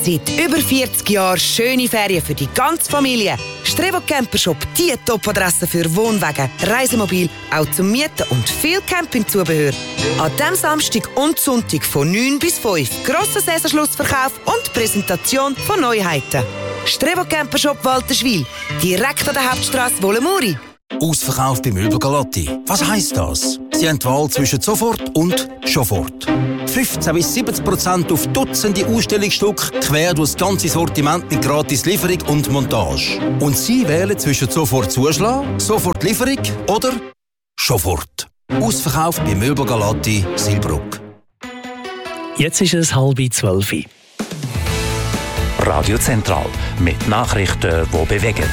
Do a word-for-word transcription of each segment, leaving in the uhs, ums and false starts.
Seit über vierzig Jahren schöne Ferien für die ganze Familie. Strevo Camper Shop, die Top-Adresse für Wohnwagen, Reisemobil, auch zum Mieten und viel Campingzubehör. An diesem Samstag und Sonntag von neun bis fünf. Grosser Saisonschlussverkauf und Präsentation von Neuheiten. Strevo Camper Shop Walterswil, direkt an der Hauptstrasse Wollemuri. Ausverkauf bei Möbel Galotti. Was heisst das? Sie haben die Wahl zwischen sofort und sofort. fünfzehn bis siebzig Prozent auf Dutzende Ausstellungsstücke, quer durch das ganze Sortiment mit gratis Lieferung und Montage. Und Sie wählen zwischen sofort Zuschlag, sofort Lieferung oder sofort. Ausverkauf bei Möbel Galotti, Silbruck. Jetzt ist es halb zwölf. Radio Zentral mit Nachrichten, die bewegen.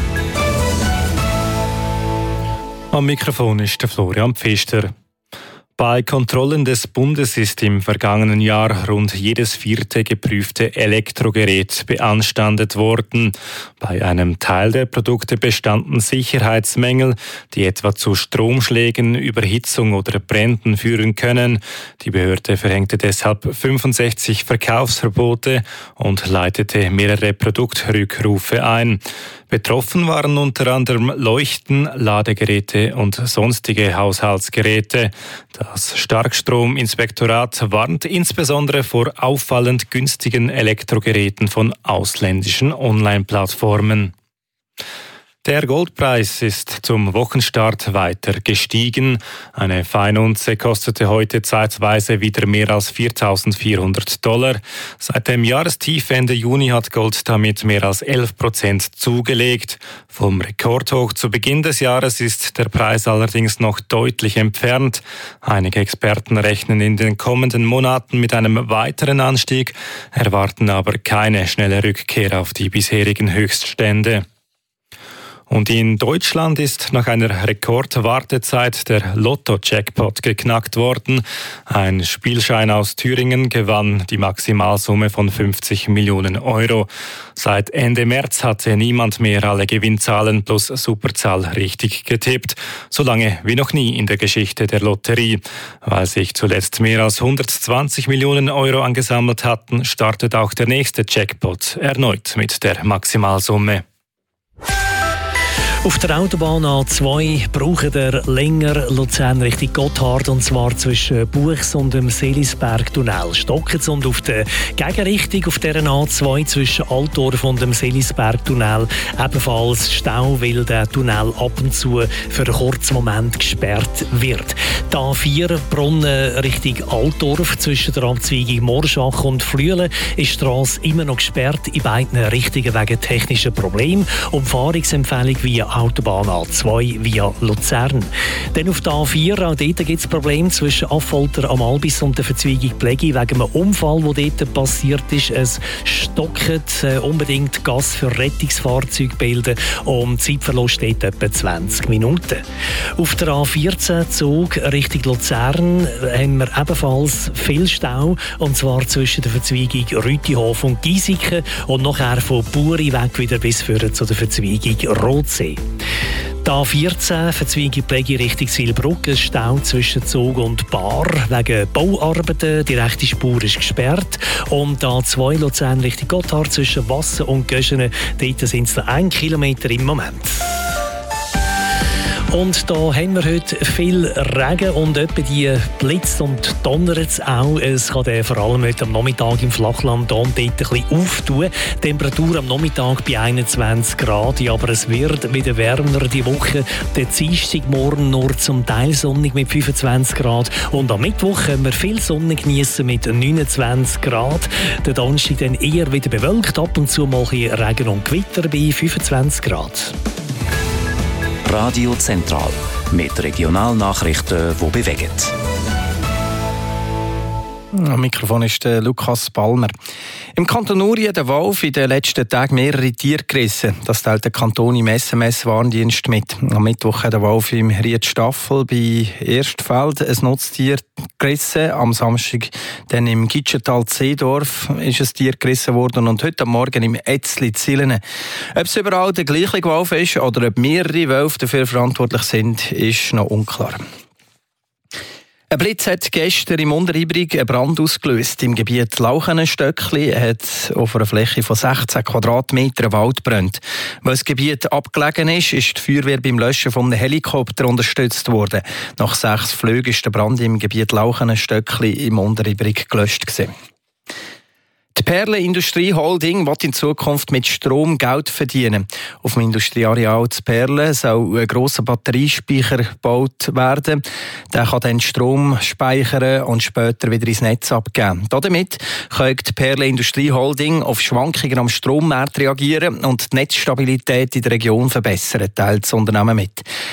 Am Mikrofon ist der Florian Pfister. Bei Kontrollen des Bundes ist im vergangenen Jahr rund jedes vierte geprüfte Elektrogerät beanstandet worden. Bei einem Teil der Produkte bestanden Sicherheitsmängel, die etwa zu Stromschlägen, Überhitzung oder Bränden führen können. Die Behörde verhängte deshalb fünfundsechzig Verkaufsverbote und leitete mehrere Produktrückrufe ein. Betroffen waren unter anderem Leuchten, Ladegeräte und sonstige Haushaltsgeräte. Das Starkstrominspektorat warnt insbesondere vor auffallend günstigen Elektrogeräten von ausländischen Online-Plattformen. Der Goldpreis ist zum Wochenstart weiter gestiegen. Eine Feinunze kostete heute zeitweise wieder mehr als viertausendvierhundert Dollar. Seit dem Jahrestief Ende Juni hat Gold damit mehr als elf Prozent zugelegt. Vom Rekordhoch zu Beginn des Jahres ist der Preis allerdings noch deutlich entfernt. Einige Experten rechnen in den kommenden Monaten mit einem weiteren Anstieg, erwarten aber keine schnelle Rückkehr auf die bisherigen Höchststände. Und in Deutschland ist nach einer Rekordwartezeit der Lotto-Jackpot geknackt worden. Ein Spielschein aus Thüringen gewann die Maximalsumme von fünfzig Millionen Euro. Seit Ende März hatte niemand mehr alle Gewinnzahlen plus Superzahl richtig getippt. So lange wie noch nie in der Geschichte der Lotterie. Weil sich zuletzt mehr als hundertzwanzig Millionen Euro angesammelt hatten, startet auch der nächste Jackpot erneut mit der Maximalsumme. Auf der Autobahn A zwei braucht er länger Luzern Richtung Gotthard, und zwar zwischen Buchs und dem Seelisberg-Tunnel. Stockt und auf der Gegenrichtung auf der A zwei zwischen Altdorf und dem Seelisberg-Tunnel ebenfalls Stau, weil der Tunnel ab und zu für einen kurzen Moment gesperrt wird. Die A vier Brunnen Richtung Altdorf zwischen der Abzweigung Morschach und Flüelen ist die Strasse immer noch gesperrt, in beiden Richtungen wegen technischer Probleme. Umfahrungsempfehlung via Autobahn A zwei via Luzern. Dann auf der A vier, auch dort gibt es Probleme zwischen Affolter am Albis und der Verzweigung Plägi wegen einem Unfall, der dort passiert ist. Es stockt, äh, unbedingt Gas für Rettungsfahrzeuge bilden und Zeitverlust dort etwa zwanzig Minuten. Auf der A vierzehn Zug Richtung Luzern haben wir ebenfalls viel Stau, und zwar zwischen der Verzweigung Rütihof und Giesiken und nachher von Buri weg wieder bis für zu der Verzweigung Rotsee. Die A vierzehn Verzweigung Plägi Richtung Silbrugg, ein Stau zwischen Zug und Bar wegen Bauarbeiten. Die rechte Spur ist gesperrt. Und die A zwei Luzern Richtung Gotthard zwischen Wassen und Göschenen, dort sind es noch ein Kilometer im Moment. Und da haben wir heute viel Regen und etwa die blitzt und donnert es auch. Es kann dann vor allem heute am Nachmittag im Flachland und dort ein bisschen auftun. Temperatur am Nachmittag bei einundzwanzig Grad, aber es wird wieder wärmer die Woche. Der Dienstag morgen nur zum Teil sonnig mit fünfundzwanzig Grad und am Mittwoch können wir viel Sonne genießen mit neunundzwanzig Grad. Der Donnerstag dann eher wieder bewölkt, ab und zu mal ein bisschen Regen und Gewitter bei fünfundzwanzig Grad. Radio Zentral mit Regionalnachrichten, die bewegen. Am Mikrofon ist der Lukas Palmer. Im Kanton Uri hat der Wolf in den letzten Tagen mehrere Tiere gerissen. Das teilt der Kanton im S M S-Warndienst mit. Am Mittwoch hat der Wolf im Riedstaffel bei Erstfeld ein Nutztier gerissen. Am Samstag dann im Gitschental-Zeedorf ist ein Tier gerissen worden und heute Morgen im Etzli-Zillenen. Ob es überall der gleiche Wolf ist oder ob mehrere Wölfe dafür verantwortlich sind, ist noch unklar. Ein Blitz hat gestern im Unteribrig einen Brand ausgelöst. Im Gebiet Lauchenen-Stöckli hat auf einer Fläche von sechzehn Quadratmetern Wald brennt. Weil das Gebiet abgelegen ist, ist die Feuerwehr beim Löschen von einem Helikopter unterstützt worden. Nach sechs Flügen ist der Brand im Gebiet Lauchenen-Stöckli im Unteribrig gelöscht gewesen. Die Perle Industrie Holding will in Zukunft mit Strom Geld verdienen. Auf dem Industrieareal zu Perle soll ein grosser Batteriespeicher gebaut werden. Der kann dann Strom speichern und später wieder ins Netz abgeben. Damit kann die Perle Industrie Holding auf Schwankungen am Strommarkt reagieren und die Netzstabilität in der Region verbessern, teilt das Unternehmen mit.